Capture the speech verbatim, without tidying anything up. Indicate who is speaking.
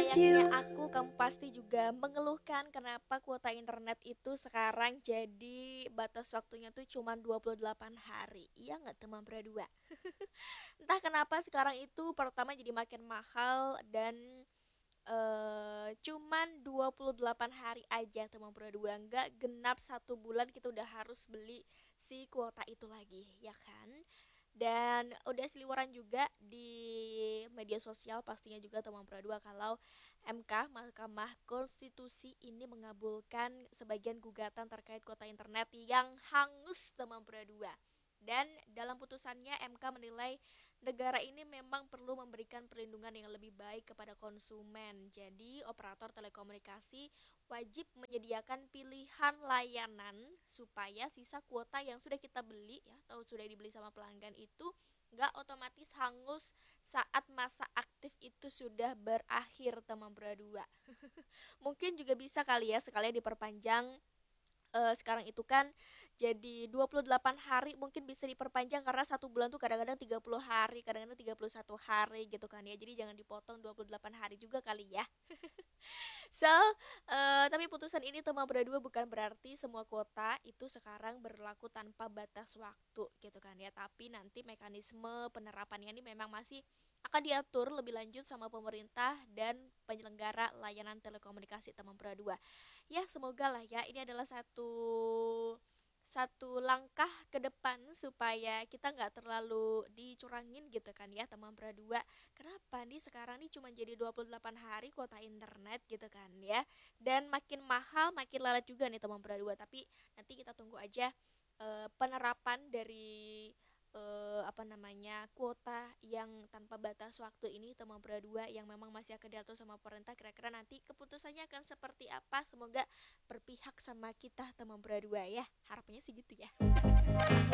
Speaker 1: miss
Speaker 2: layaknya
Speaker 1: you.
Speaker 2: aku, kamu pasti juga mengeluhkan kenapa kuota internet itu sekarang jadi batas waktunya tuh cuma dua puluh delapan hari. Iya nggak teman berdua? Entah kenapa sekarang itu pertama jadi makin mahal dan eh cuman dua puluh delapan hari aja teman berdua. Nggak genap satu bulan kita udah harus beli si kuota itu lagi, ya kan? Dan udah seliweran juga di media sosial pastinya juga teman dua kalau M K Mahkamah Konstitusi ini mengabulkan sebagian gugatan terkait kuota internet yang hangus teman dua. Dan dalam putusannya M K menilai negara ini memang perlu memberikan perlindungan yang lebih baik kepada konsumen. Jadi operator telekomunikasi wajib menyediakan pilihan layanan supaya sisa kuota yang sudah kita beli ya atau sudah dibeli sama pelanggan itu nggak otomatis hangus saat masa aktif itu sudah berakhir teman berdua. Mungkin juga bisa kali ya sekalian diperpanjang. Eh, sekarang itu kan jadi dua puluh delapan hari mungkin bisa diperpanjang karena satu bulan tuh kadang-kadang tiga puluh hari, kadang-kadang tiga puluh satu hari gitu kan ya. Jadi jangan dipotong dua puluh delapan hari juga kali ya. So, eh, tapi putusan ini teman berdua bukan berarti semua kuota itu sekarang berlaku tanpa batas waktu gitu kan ya. Tapi nanti mekanisme penerapannya ini memang masih akan diatur lebih lanjut sama pemerintah dan penyelenggara layanan telekomunikasi teman berdua. Ya, semoga lah ya ini adalah satu satu langkah ke depan supaya kita nggak terlalu dicurangin gitu kan ya teman berdua. Kenapa nih sekarang nih cuma jadi dua puluh delapan hari kuota internet gitu kan ya. Dan makin mahal makin lalat juga nih teman berdua. Tapi nanti kita tunggu aja eh, penerapan dari eh, apa namanya kuota yang tanpa batas waktu ini teman berdua yang memang masih akan diatur sama pemerintah. Kira-kira nanti keputusannya akan seperti apa? Semoga berpihak sama kita teman berdua ya. Harapannya sih gitu ya.